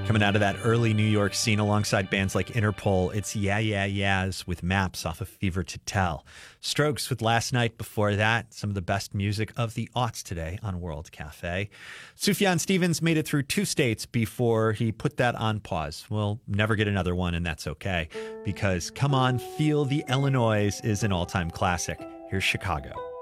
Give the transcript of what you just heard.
Coming out of that early New York scene alongside bands like Interpol, it's Yeah Yeah Yeahs with Maps off of Fever to Tell. Strokes with Last Night before that. Some of the best music of the aughts today on World Cafe. Sufjan Stevens made it through 2 states before he put that on pause. We'll never get another one, and that's okay, because Come On, Feel the Illinois is an all-time classic. Here's Chicago.